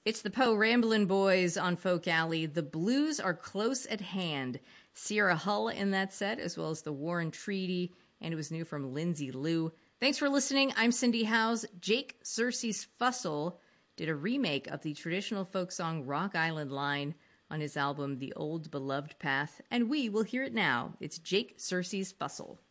It's the Poe Ramblin' Boys on Folk Alley. The blues are close at hand. Sierra Hull in that set, as well as the Warren Treaty, and it was new from Lindsay Lou. Thanks for listening. I'm Cindy Howes. Jake Searcy's Fussell did a remake of the traditional folk song Rock Island Line on his album The Old Beloved Path, and we will hear it now. It's Jake Searcy's Fussell.